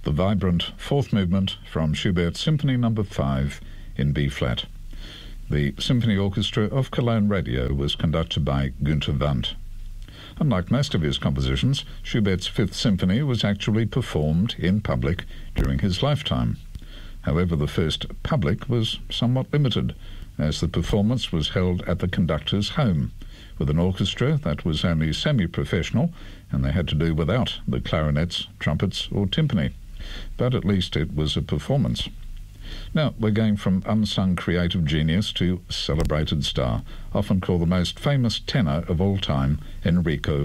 the vibrant fourth movement from Schubert's Symphony No. 5 in B-flat. The Symphony Orchestra of Cologne Radio was conducted by Günter Wandt. Unlike most of his compositions, Schubert's Fifth Symphony was actually performed in public during his lifetime. However, the first public was somewhat limited, as the performance was held at the conductor's home, with an orchestra that was only semi-professional, and they had to do without the clarinets, trumpets or timpani. But at least it was a performance. Now, we're going from unsung creative genius to celebrated star, often called the most famous tenor of all time, Enrico